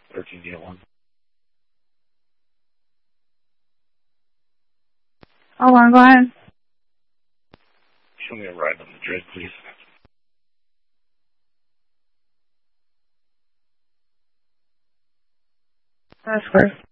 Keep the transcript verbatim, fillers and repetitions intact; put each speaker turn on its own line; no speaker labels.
thirteen D one.
Hold on, go ahead.
Show me a ride on the Drake, please.
That's correct.